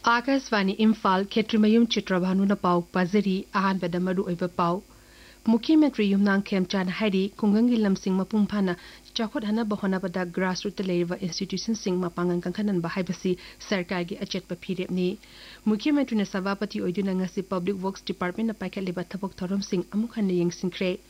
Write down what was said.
आकाशवाणी इम्फाल खेत्रिमयुम चित्रभानुना पाउ पाजरी अहानबदा मरु ओइबा पाउ मुख्यमंत्री युमनांग खेमचान हाइदी खुंगंगी लमसिंग मपुंग फाना चाखोट हना बहोनाबदा ग्रासरूट लेरिवा इंस्टीट्यूशन सिंग मपांगन कंखनन बाहाइबसी सरकार की अचेतप फिरेपनी मुख्यमंत्री ने सभापति ओइदुना ngasi पब्लिक वर्क्स डिपार्टमेंट ना पाइखलिबा थबक थरम सिंग अमुखन यंगसिंख्रे